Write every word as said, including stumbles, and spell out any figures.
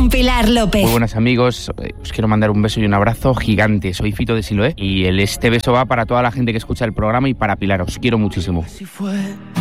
con Pilar López. Muy buenas amigos, os quiero mandar un beso y un abrazo gigante. Soy Fito de Siloé y el, este beso va para toda la gente que escucha el programa y para Pilar, os quiero muchísimo.